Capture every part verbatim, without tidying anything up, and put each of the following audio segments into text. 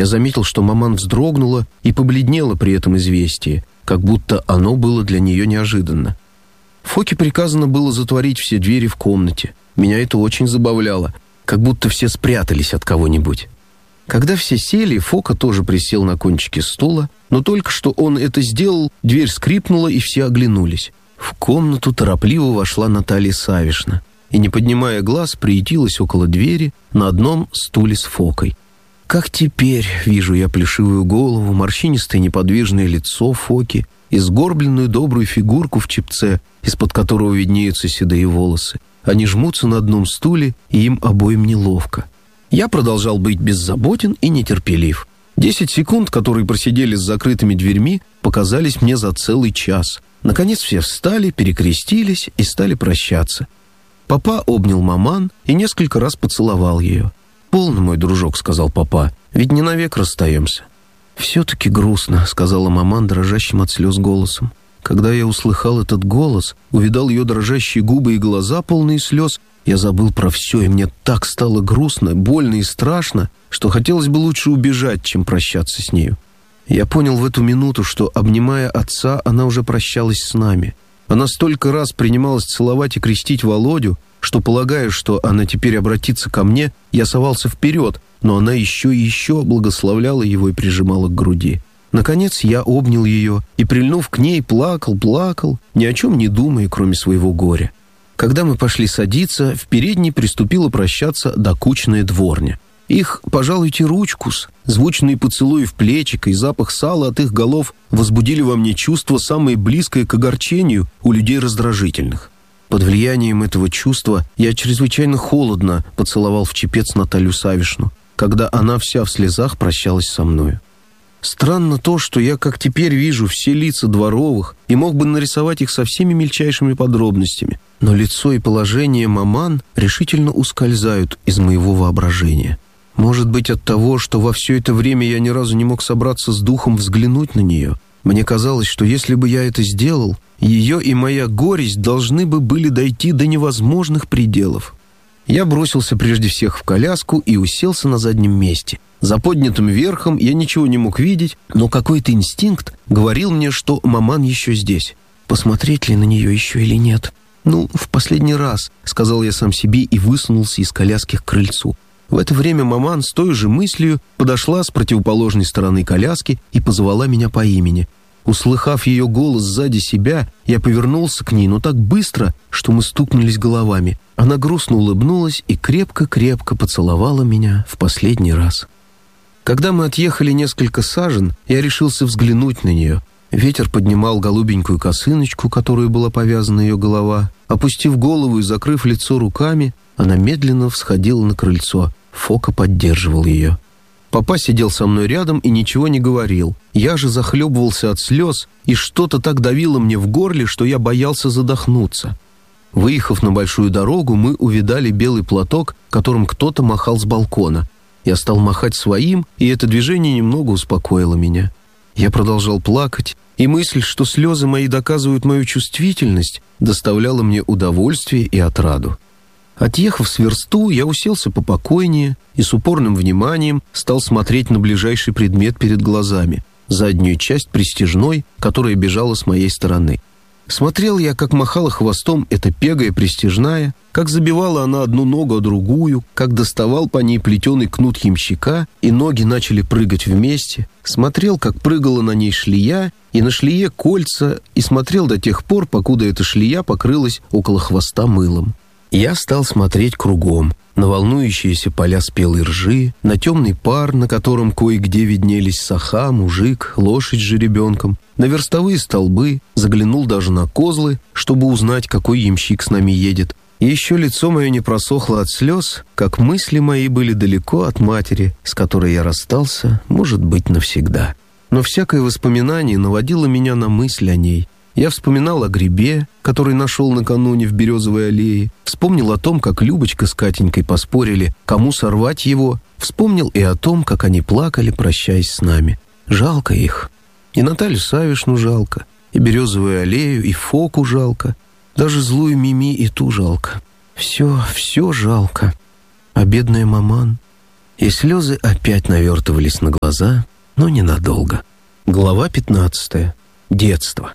Я заметил, что маман вздрогнула и побледнела при этом известии, как будто оно было для нее неожиданно. Фоке приказано было затворить все двери в комнате. Меня это очень забавляло, как будто все спрятались от кого-нибудь. Когда все сели, Фока тоже присел на кончике стула, но только что он это сделал, дверь скрипнула, и все оглянулись. В комнату торопливо вошла Наталья Савишна и, не поднимая глаз, приютилась около двери на одном стуле с Фокой. Как теперь вижу я плешивую голову, морщинистое неподвижное лицо Фоки и сгорбленную добрую фигурку в чепце, из-под которого виднеются седые волосы. Они жмутся на одном стуле, и им обоим неловко. Я продолжал быть беззаботен и нетерпелив. Десять секунд, которые просидели с закрытыми дверьми, показались мне за целый час. Наконец все встали, перекрестились и стали прощаться. Папа обнял маман и несколько раз поцеловал ее. «Полно, мой дружок», — сказал папа, — «ведь не навек расстаемся». «Все-таки грустно», — сказала маман дрожащим от слез голосом. Когда я услыхал этот голос, увидал ее дрожащие губы и глаза, полные слез, я забыл про все, и мне так стало грустно, больно и страшно, что хотелось бы лучше убежать, чем прощаться с нею. Я понял в эту минуту, что, обнимая отца, она уже прощалась с нами. Она столько раз принималась целовать и крестить Володю, что, полагая, что она теперь обратится ко мне, я совался вперед, но она еще и еще благословляла его и прижимала к груди. Наконец я обнял ее и, прильнув к ней, плакал, плакал, ни о чем не думая, кроме своего горя. Когда мы пошли садиться, в передней приступила прощаться докучная дворня. Их «пожалуйте ручку-с», звучные поцелуи в плечико и запах сала от их голов возбудили во мне чувство, самое близкое к огорчению у людей раздражительных. Под влиянием этого чувства я чрезвычайно холодно поцеловал в чепец Наталью Савишну, когда она вся в слезах прощалась со мною. Странно то, что я, как теперь вижу, все лица дворовых и мог бы нарисовать их со всеми мельчайшими подробностями, но лицо и положение маман решительно ускользают из моего воображения. Может быть, от того, что во все это время я ни разу не мог собраться с духом взглянуть на нее. Мне казалось, что если бы я это сделал, ее и моя горесть должны бы были дойти до невозможных пределов. Я бросился прежде всех в коляску и уселся на заднем месте. За поднятым верхом я ничего не мог видеть, но какой-то инстинкт говорил мне, что маман еще здесь. Посмотреть ли на нее еще или нет? «Ну, в последний раз», — сказал я сам себе и высунулся из коляски к крыльцу. В это время маман с той же мыслью подошла с противоположной стороны коляски и позвала меня по имени. Услыхав ее голос сзади себя, я повернулся к ней, но так быстро, что мы стукнулись головами. Она грустно улыбнулась и крепко-крепко поцеловала меня в последний раз. Когда мы отъехали несколько сажен, я решился взглянуть на нее. Ветер поднимал голубенькую косыночку, которой была повязана ее голова. Опустив голову и закрыв лицо руками, она медленно всходила на крыльцо. Фока поддерживал ее. Папа сидел со мной рядом и ничего не говорил. Я же захлебывался от слез, и что-то так давило мне в горле, что я боялся задохнуться. Выехав на большую дорогу, мы увидали белый платок, которым кто-то махал с балкона. Я стал махать своим, и это движение немного успокоило меня. Я продолжал плакать, и мысль, что слезы мои доказывают мою чувствительность, доставляла мне удовольствие и отраду. Отъехав с версту, я уселся попокойнее и с упорным вниманием стал смотреть на ближайший предмет перед глазами, заднюю часть пристяжной, которая бежала с моей стороны. Смотрел я, как махала хвостом эта пегая пристяжная, как забивала она одну ногу, а другую, как доставал по ней плетеный кнут ямщика, и ноги начали прыгать вместе. Смотрел, как прыгала на ней шлея, и на шлее кольца, и смотрел до тех пор, покуда эта шлея покрылась около хвоста мылом. Я стал смотреть кругом, на волнующиеся поля спелой ржи, на темный пар, на котором кое-где виднелись саха, мужик, лошадь с жеребенком, на верстовые столбы, заглянул даже на козлы, чтобы узнать, какой ямщик с нами едет. И еще лицо мое не просохло от слез, как мысли мои были далеко от матери, с которой я расстался, может быть, навсегда. Но всякое воспоминание наводило меня на мысль о ней. Я вспоминал о грибе, который нашел накануне в березовой аллее, вспомнил о том, как Любочка с Катенькой поспорили, кому сорвать его, вспомнил и о том, как они плакали, прощаясь с нами. Жалко их. И Наталью Савишну жалко, и березовую аллею, и Фоку жалко, даже злую Мими и ту жалко. Все, все жалко. А бедная маман... И слезы опять навертывались на глаза, но ненадолго. Глава пятнадцатая. Детство.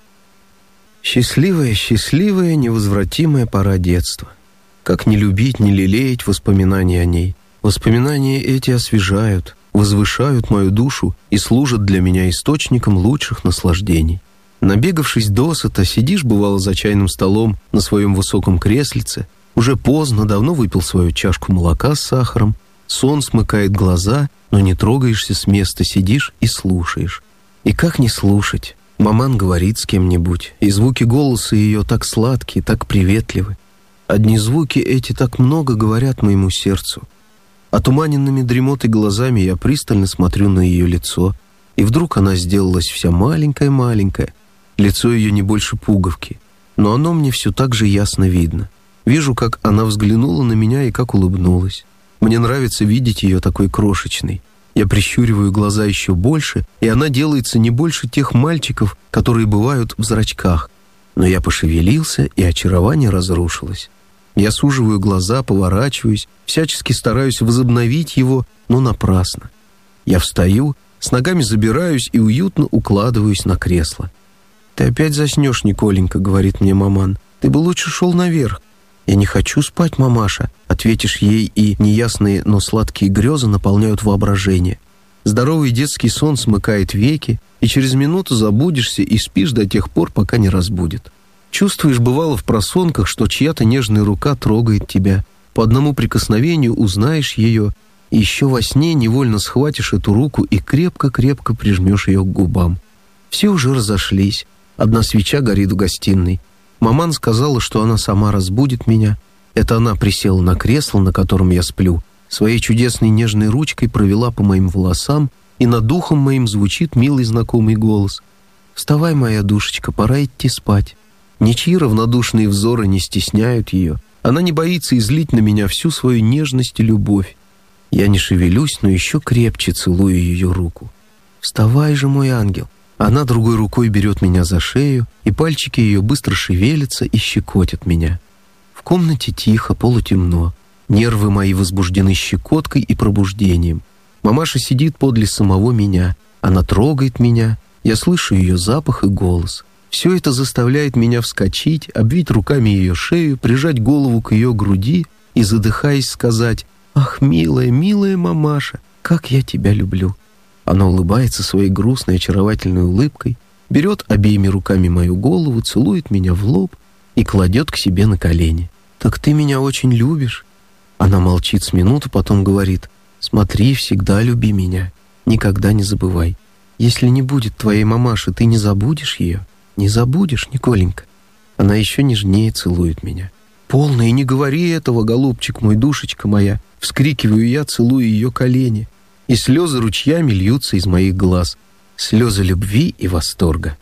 Счастливая, счастливая, невозвратимая пора детства. Как не любить, не лелеять воспоминания о ней. Воспоминания эти освежают, возвышают мою душу и служат для меня источником лучших наслаждений. Набегавшись досыта, сидишь, бывало, за чайным столом на своем высоком креслице, уже поздно, давно выпил свою чашку молока с сахаром, сон смыкает глаза, но не трогаешься с места, сидишь и слушаешь. И как не слушать? Маман говорит с кем-нибудь, и звуки голоса ее так сладкие, так приветливы. Одни звуки эти так много говорят моему сердцу. Отуманенными дремотой глазами я пристально смотрю на ее лицо, и вдруг она сделалась вся маленькая-маленькая. Лицо ее не больше пуговки, но оно мне все так же ясно видно. Вижу, как она взглянула на меня и как улыбнулась. Мне нравится видеть ее такой крошечной. Я прищуриваю глаза еще больше, и она делается не больше тех мальчиков, которые бывают в зрачках. Но я пошевелился, и очарование разрушилось. Я суживаю глаза, поворачиваюсь, всячески стараюсь возобновить его, но напрасно. Я встаю, с ногами забираюсь и уютно укладываюсь на кресло. «Ты опять заснешь, Николенька», — говорит мне маман. «Ты бы лучше шел наверх». «Я не хочу спать, мамаша», — ответишь ей, и неясные, но сладкие грезы наполняют воображение. Здоровый детский сон смыкает веки, и через минуту забудешься и спишь до тех пор, пока не разбудит. Чувствуешь, бывало, в просонках, что чья-то нежная рука трогает тебя. По одному прикосновению узнаешь ее, и еще во сне невольно схватишь эту руку и крепко-крепко прижмешь ее к губам. Все уже разошлись. Одна свеча горит в гостиной. Маман сказала, что она сама разбудит меня. Это она присела на кресло, на котором я сплю, своей чудесной нежной ручкой провела по моим волосам, и над духом моим звучит милый знакомый голос. «Вставай, моя душечка, пора идти спать». Ничьи равнодушные взоры не стесняют ее. Она не боится излить на меня всю свою нежность и любовь. Я не шевелюсь, но еще крепче целую ее руку. «Вставай же, мой ангел». Она другой рукой берет меня за шею, и пальчики ее быстро шевелятся и щекотят меня. В комнате тихо, полутемно. Нервы мои возбуждены щекоткой и пробуждением. Мамаша сидит подле самого меня. Она трогает меня. Я слышу ее запах и голос. Все это заставляет меня вскочить, обвить руками ее шею, прижать голову к ее груди и, задыхаясь, сказать: «Ах, милая, милая мамаша, как я тебя люблю». Она улыбается своей грустной, очаровательной улыбкой, берет обеими руками мою голову, целует меня в лоб и кладет к себе на колени. «Так ты меня очень любишь?» Она молчит с минуту, потом говорит: «Смотри, всегда люби меня, никогда не забывай. Если не будет твоей мамаши, ты не забудешь ее? Не забудешь, Николенька?» Она еще нежнее целует меня. «Полно, и не говори этого, голубчик мой, душечка моя!» Вскрикиваю я, целуя ее колени. И слезы ручьями льются из моих глаз. Слезы любви и восторга.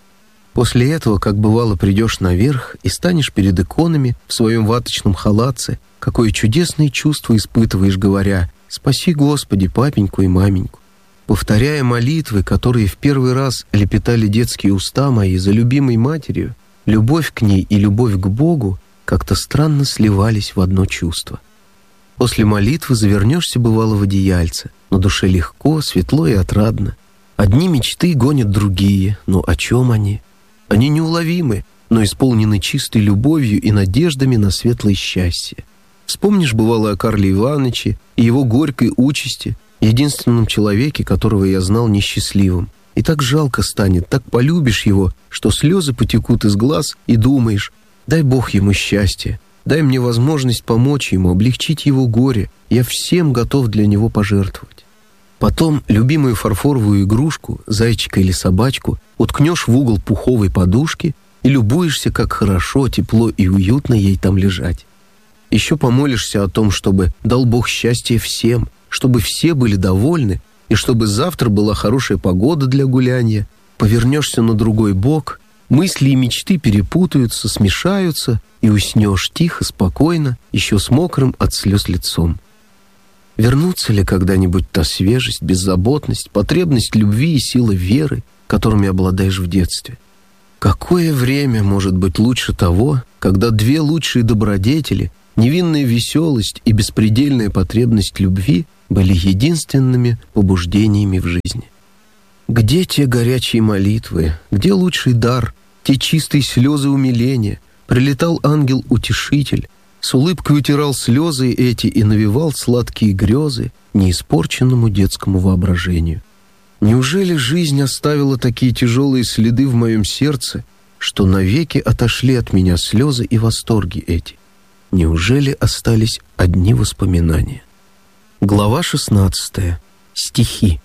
После этого, как бывало, придешь наверх и станешь перед иконами в своем ваточном халатце, какое чудесное чувство испытываешь, говоря: «Спаси, Господи, папеньку и маменьку». Повторяя молитвы, которые в первый раз лепетали детские уста мои за любимой матерью, любовь к ней и любовь к Богу как-то странно сливались в одно чувство. После молитвы завернешься, бывало, в одеяльце, на душе легко, светло и отрадно. Одни мечты гонят другие, но о чем они? Они неуловимы, но исполнены чистой любовью и надеждами на светлое счастье. Вспомнишь, бывало, о Карле Ивановиче и его горькой участи, единственном человеке, которого я знал несчастливым. И так жалко станет, так полюбишь его, что слезы потекут из глаз, и думаешь: дай Бог ему счастье. Дай мне возможность помочь ему, облегчить его горе. Я всем готов для него пожертвовать. Потом любимую фарфоровую игрушку, зайчика или собачку, уткнешь в угол пуховой подушки и любуешься, как хорошо, тепло и уютно ей там лежать. Еще помолишься о том, чтобы дал Бог счастье всем, чтобы все были довольны, и чтобы завтра была хорошая погода для гуляния. Повернешься на другой бок, мысли и мечты перепутаются, смешаются, и уснешь тихо, спокойно, еще с мокрым от слез лицом. Вернутся ли когда-нибудь та свежесть, беззаботность, потребность любви и сила веры, которыми обладаешь в детстве? Какое время может быть лучше того, когда две лучшие добродетели, невинная веселость и беспредельная потребность любви, были единственными побуждениями в жизни. Где те горячие молитвы, где лучший дар, те чистые слезы умиления? Прилетал ангел-утешитель, с улыбкой утирал слезы эти и навевал сладкие грезы неиспорченному детскому воображению. Неужели жизнь оставила такие тяжелые следы в моем сердце, что навеки отошли от меня слезы и восторги эти? Неужели остались одни воспоминания? Глава шестнадцатая. Стихи.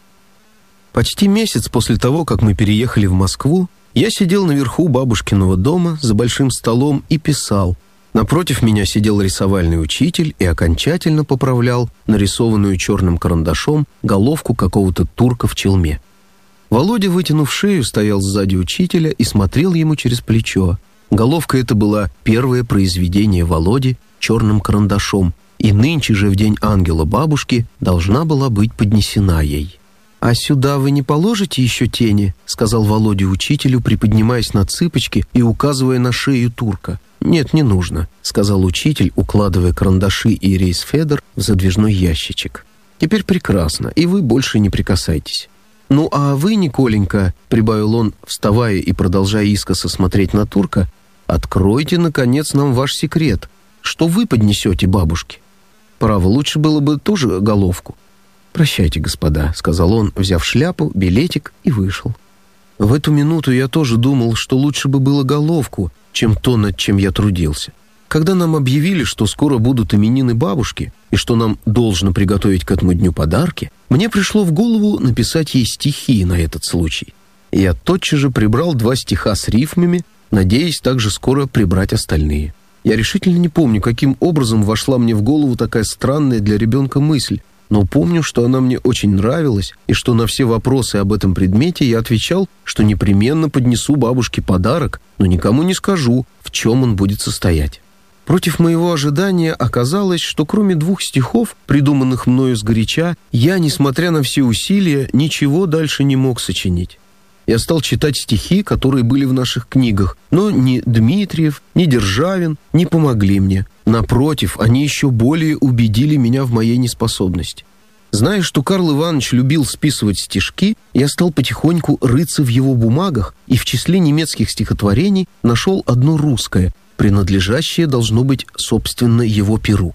Почти месяц после того, как мы переехали в Москву, я сидел наверху бабушкиного дома за большим столом и писал. Напротив меня сидел рисовальный учитель и окончательно поправлял нарисованную черным карандашом головку какого-то турка в челме. Володя, вытянув шею, стоял сзади учителя и смотрел ему через плечо. Головка эта была первое произведение Володи черным карандашом, и нынче же в день ангела бабушки должна была быть поднесена ей. «А сюда вы не положите еще тени?» — сказал Володя учителю, приподнимаясь на цыпочки и указывая на шею турка. «Нет, не нужно», — сказал учитель, укладывая карандаши и рейсфедер в задвижной ящичек. «Теперь прекрасно, и вы больше не прикасайтесь». «Ну, а вы, Николенька», — прибавил он, вставая и продолжая искоса смотреть на турка, «откройте, наконец, нам ваш секрет. Что вы поднесете бабушке? Право, лучше было бы ту же головку». «Прощайте, господа», — сказал он, взяв шляпу, билетик и вышел. В эту минуту я тоже думал, что лучше бы было головку, чем то, над чем я трудился. Когда нам объявили, что скоро будут именины бабушки и что нам должно приготовить к этому дню подарки, мне пришло в голову написать ей стихи на этот случай. И я тотчас же прибрал два стиха с рифмами, надеясь также скоро прибрать остальные. Я решительно не помню, каким образом вошла мне в голову такая странная для ребенка мысль, но помню, что она мне очень нравилась, и что на все вопросы об этом предмете я отвечал, что непременно поднесу бабушке подарок, но никому не скажу, в чем он будет состоять. Против моего ожидания оказалось, что кроме двух стихов, придуманных мною сгоряча, я, несмотря на все усилия, ничего дальше не мог сочинить. Я стал читать стихи, которые были в наших книгах, но ни Дмитриев, ни Державин не помогли мне. Напротив, они еще более убедили меня в моей неспособности. Зная, что Карл Иванович любил списывать стишки, я стал потихоньку рыться в его бумагах и в числе немецких стихотворений нашел одно русское, принадлежащее, должно быть, собственно, его перу.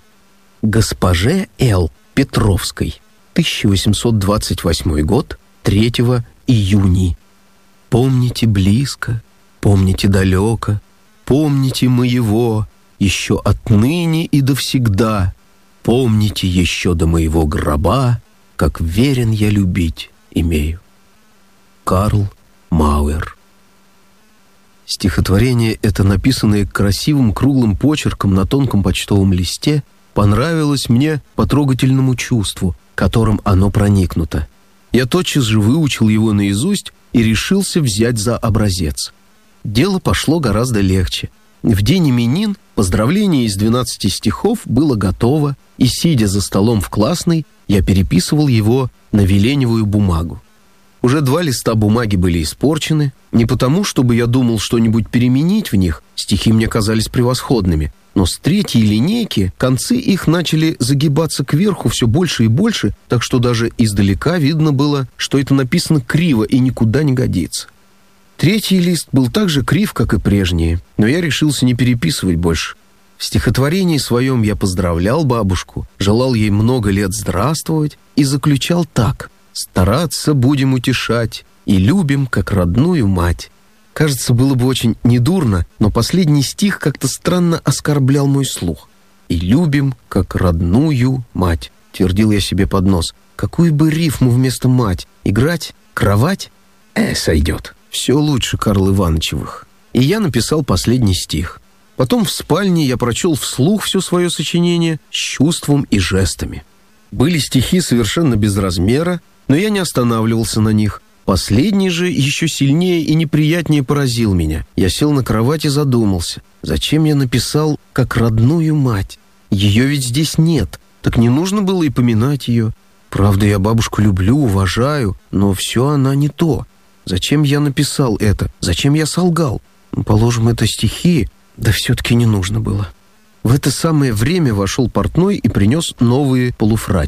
«Госпоже Л. Петровской, тысяча восемьсот двадцать восьмой год, третьего июня. Помните близко, помните далеко, помните моего, еще отныне и довсегда, помните еще до моего гроба, как верен я любить имею». Карл Мауэр. Стихотворение это, написанное красивым круглым почерком на тонком почтовом листе, понравилось мне по трогательному чувству, которым оно проникнуто. Я тотчас же выучил его наизусть и решился взять за образец. Дело пошло гораздо легче. В день именин поздравление из двенадцати стихов было готово, и, сидя за столом в классной, я переписывал его на веленевую бумагу. Уже два листа бумаги были испорчены, не потому, чтобы я думал что-нибудь переменить в них, стихи мне казались превосходными, но с третьей линейки концы их начали загибаться кверху все больше и больше, так что даже издалека видно было, что это написано криво и никуда не годится. Третий лист был так же крив, как и прежние, но я решился не переписывать больше. В стихотворении своем я поздравлял бабушку, желал ей много лет здравствовать и заключал так: «Стараться будем утешать и любим, как родную мать». Кажется, было бы очень недурно, но последний стих как-то странно оскорблял мой слух. «И любим, как родную мать», — твердил я себе под нос. Какую бы рифму вместо «мать»? Играть? Кровать? Э, сойдет. Все лучше Карл Ивановичевых. И я написал последний стих. Потом в спальне я прочел вслух все свое сочинение с чувством и жестами. Были стихи совершенно без размера, но я не останавливался на них. Последний же еще сильнее и неприятнее поразил меня. Я сел на кровать и задумался. Зачем я написал «как родную мать»? Ее ведь здесь нет, так не нужно было и поминать ее. Правда, я бабушку люблю, уважаю, но все она не то. Зачем я написал это? Зачем я солгал? Положим, это стихи, да все-таки не нужно было. В это самое время вошел портной и принес новые полуфрачки.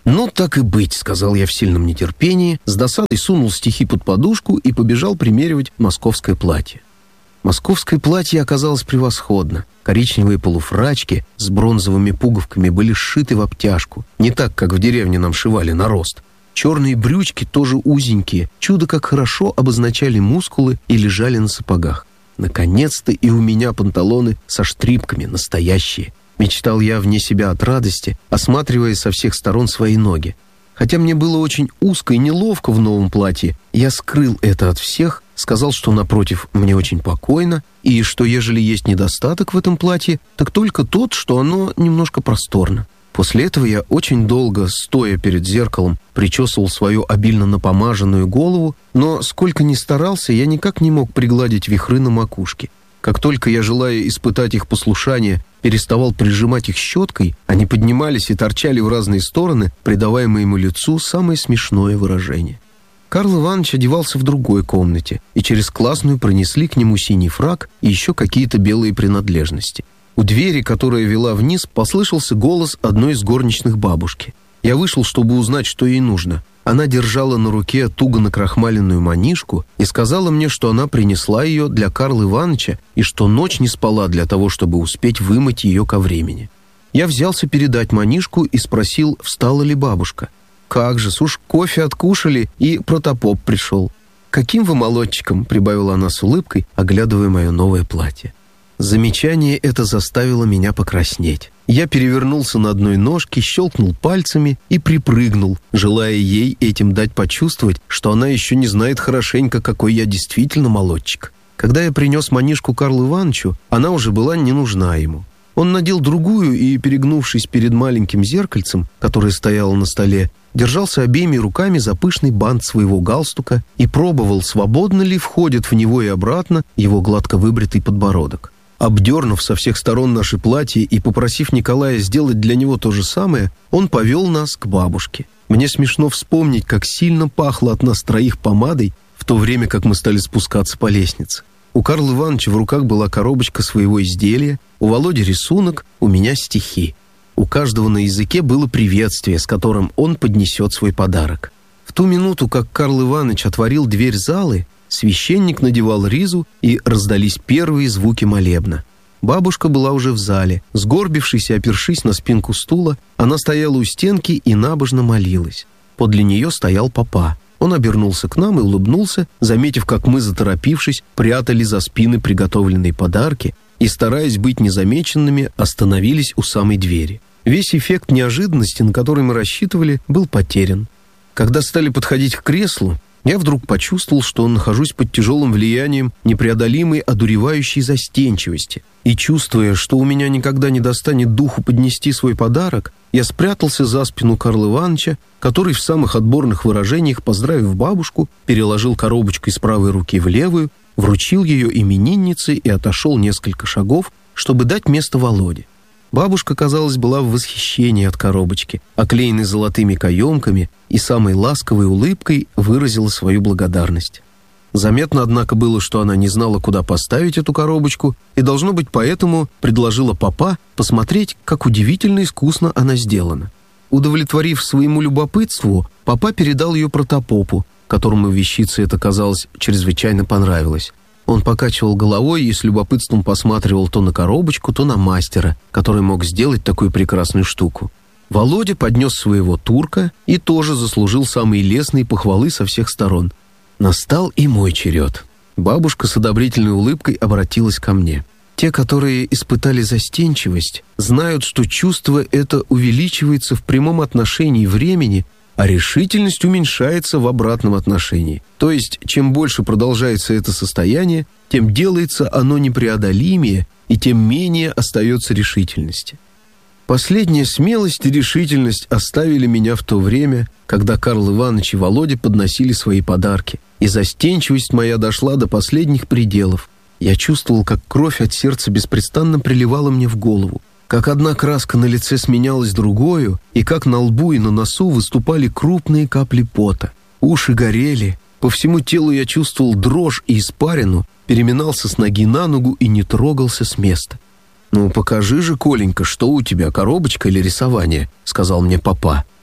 «Ну, так и быть», — сказал я в сильном нетерпении, с досадой сунул стихи под подушку и побежал примеривать московское платье. Московское платье оказалось превосходно. Коричневые полуфрачки с бронзовыми пуговками были сшиты в обтяжку, не так, как в деревне нам шивали на рост. Черные брючки, тоже узенькие, чудо как хорошо обозначали мускулы и лежали на сапогах. Наконец-то и у меня панталоны со штрипками, настоящие. Мечтал я вне себя от радости, осматривая со всех сторон свои ноги. Хотя мне было очень узко и неловко в новом платье, я скрыл это от всех, сказал, что, напротив, мне очень покойно, и что, ежели есть недостаток в этом платье, так только тот, что оно немножко просторно. После этого я очень долго, стоя перед зеркалом, причесывал свою обильно напомаженную голову, но сколько ни старался, я никак не мог пригладить вихры на макушке. Как только я, желая испытать их послушание, переставал прижимать их щеткой, они поднимались и торчали в разные стороны, придавая моему лицу самое смешное выражение. Карл Иванович одевался в другой комнате, и через классную пронесли к нему синий фрак и еще какие-то белые принадлежности. У двери, которая вела вниз, послышался голос одной из горничных бабушки. Я вышел, чтобы узнать, что ей нужно. Она держала на руке туго накрахмаленную манишку и сказала мне, что она принесла ее для Карла Ивановича и что ночь не спала для того, чтобы успеть вымыть ее ко времени. Я взялся передать манишку и спросил, встала ли бабушка. «Как же, уж кофе откушали, и протопоп пришел». «Каким вы молодчиком», — прибавила она с улыбкой, оглядывая мое новое платье. Замечание это заставило меня покраснеть. Я перевернулся на одной ножке, щелкнул пальцами и припрыгнул, желая ей этим дать почувствовать, что она еще не знает хорошенько, какой я действительно молодчик. Когда я принес манишку Карлу Ивановичу, она уже была не нужна ему. Он надел другую и, перегнувшись перед маленьким зеркальцем, которое стояло на столе, держался обеими руками за пышный бант своего галстука и пробовал, свободно ли входит в него и обратно его гладко выбритый подбородок. Обдернув со всех сторон наши платья и попросив Николая сделать для него то же самое, он повел нас к бабушке. Мне смешно вспомнить, как сильно пахло от нас троих помадой, в то время как мы стали спускаться по лестнице. У Карла Ивановича в руках была коробочка своего изделия, у Володи рисунок, у меня стихи. У каждого на языке было приветствие, с которым он поднесет свой подарок. В ту минуту, как Карл Иванович отворил дверь залы, священник надевал ризу, и раздались первые звуки молебна. Бабушка была уже в зале. Сгорбившись и опершись на спинку стула, она стояла у стенки и набожно молилась. Подле нее стоял папа. Он обернулся к нам и улыбнулся, заметив, как мы, заторопившись, прятали за спины приготовленные подарки и, стараясь быть незамеченными, остановились у самой двери. Весь эффект неожиданности, на который мы рассчитывали, был потерян. Когда стали подходить к креслу, я вдруг почувствовал, что нахожусь под тяжелым влиянием непреодолимой одуревающей застенчивости. И, чувствуя, что у меня никогда не достанет духу поднести свой подарок, я спрятался за спину Карла Ивановича, который в самых отборных выражениях, поздравив бабушку, переложил коробочку из правой руки в левую, вручил ее имениннице и отошел несколько шагов, чтобы дать место Володе. Бабушка, казалось, была в восхищении от коробочки, оклеенной золотыми каемками, и самой ласковой улыбкой выразила свою благодарность. Заметно, однако, было, что она не знала, куда поставить эту коробочку, и, должно быть, поэтому предложила папа посмотреть, как удивительно искусно она сделана. Удовлетворив своему любопытству, папа передал ее протопопу, которому вещица эта, казалось, чрезвычайно понравилась. Он покачивал головой и с любопытством посматривал то на коробочку, то на мастера, который мог сделать такую прекрасную штуку. Володя поднес своего турка и тоже заслужил самые лестные похвалы со всех сторон. Настал и мой черед. Бабушка с одобрительной улыбкой обратилась ко мне. Те, которые испытали застенчивость, знают, что чувство это увеличивается в прямом отношении времени, а решительность уменьшается в обратном отношении. То есть, чем больше продолжается это состояние, тем делается оно непреодолимее, и тем менее остается решительности. Последняя смелость и решительность оставили меня в то время, когда Карл Иванович и Володя подносили свои подарки, и застенчивость моя дошла до последних пределов. Я чувствовал, как кровь от сердца беспрестанно приливала мне в голову, как одна краска на лице сменялась другою, и как на лбу и на носу выступали крупные капли пота. Уши горели, по всему телу я чувствовал дрожь и испарину, переминался с ноги на ногу и не трогался с места. «Ну, покажи же, Коленька, что у тебя, коробочка или рисование?» — сказал мне папа.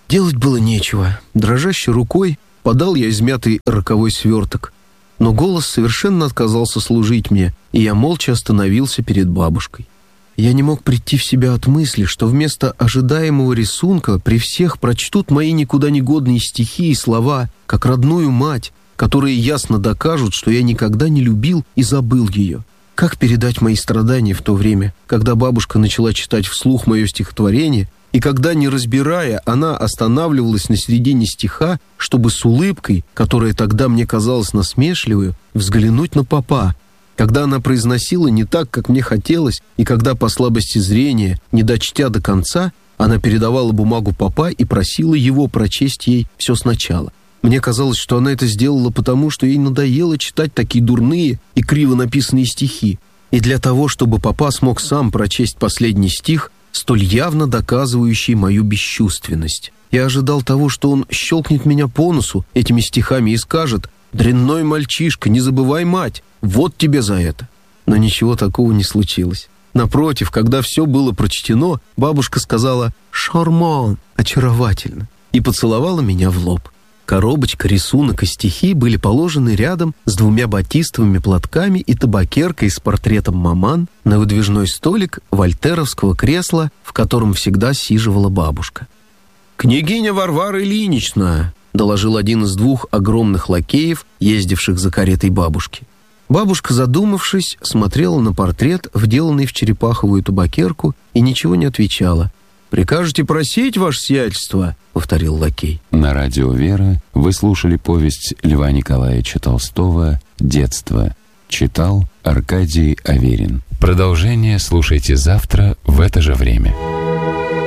Делать было нечего. Дрожащей рукой подал я измятый роковой сверток. Но голос совершенно отказался служить мне, и я молча остановился перед бабушкой. Я не мог прийти в себя от мысли, что вместо ожидаемого рисунка при всех прочтут мои никуда не годные стихи и слова, как родную мать, которые ясно докажут, что я никогда не любил и забыл ее. Как передать мои страдания в то время, когда бабушка начала читать вслух мое стихотворение, и когда, не разбирая, она останавливалась на середине стиха, чтобы с улыбкой, которая тогда мне казалась насмешливой, взглянуть на попа, когда она произносила не так, как мне хотелось, и когда по слабости зрения, не дочтя до конца, она передавала бумагу попа и просила его прочесть ей все сначала. Мне казалось, что она это сделала потому, что ей надоело читать такие дурные и криво написанные стихи, и для того, чтобы попа смог сам прочесть последний стих, столь явно доказывающий мою бесчувственность. Я ожидал того, что он щелкнет меня по носу этими стихами и скажет: «Дрянной мальчишка, не забывай мать, вот тебе за это». Но ничего такого не случилось. Напротив, когда все было прочтено, бабушка сказала «Шарман», очаровательно, и поцеловала меня в лоб. Коробочка, рисунок и стихи были положены рядом с двумя батистовыми платками и табакеркой с портретом маман на выдвижной столик вольтеровского кресла, в котором всегда сиживала бабушка. «Княгиня Варвара Ильинична», — доложил один из двух огромных лакеев, ездивших за каретой бабушки. Бабушка, задумавшись, смотрела на портрет, вделанный в черепаховую табакерку, и ничего не отвечала. «Прикажете просить, ваше сиятельство?» — повторил лакей. На радио «Вера» вы слушали повесть Льва Николаевича Толстого «Детство». Читал Аркадий Аверин. Продолжение слушайте завтра в это же время.